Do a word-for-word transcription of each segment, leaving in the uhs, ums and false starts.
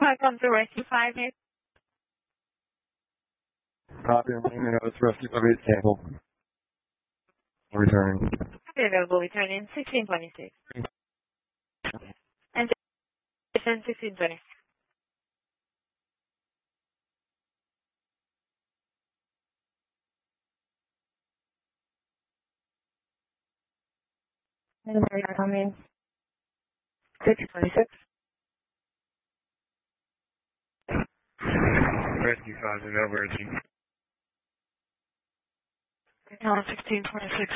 Welcome to Rescue five. Copy. I'm leaving out this rescue five eight sample. Returning. Available returning sixteen twenty-six. And sixteen twenty. And where are you coming? sixteen twenty-six. Rescue five is over. No, sixteen twenty-six.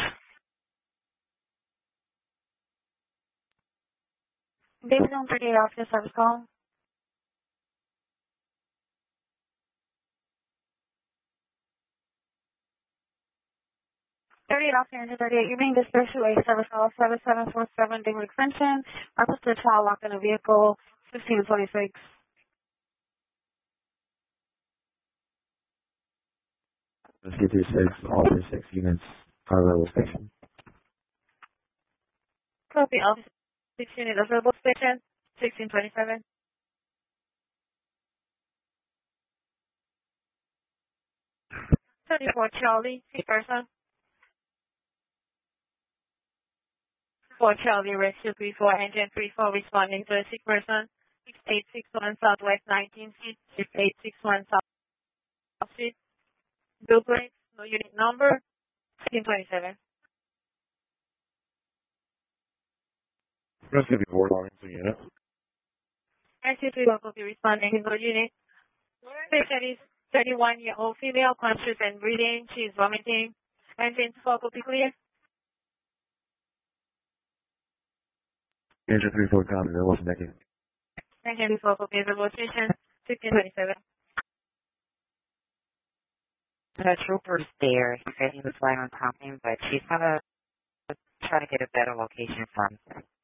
David on thirty-eight off your service call. thirty-eight off here, thirty-eight. You're being dispersed to a service call seven seven four seven David extension. Requested child lock in a vehicle fifteen twenty-six. Rescue two six, all three six units, high level station. Copy officer six unit available station sixteen twenty-seven. thirty-four Charlie, sick person. four Charlie, rescue three four, engine three four, responding to a sick person. six eight six one Southwest nineteen Street, six eight six one South Street. Bill brakes, no unit number, sixteen twenty-seven. Rescue four, lines a unit. Rescue three will be responding to the unit. Patient is thirty-one-year-old female, conscious and breathing. She is vomiting. Engine four will be clear. Engine three four, copy, that wasn't necking. Engine four will be the location, sixteen twenty-seven. The trooper's there. He said he was right on top of him, but she's gonna try to get a better location from him.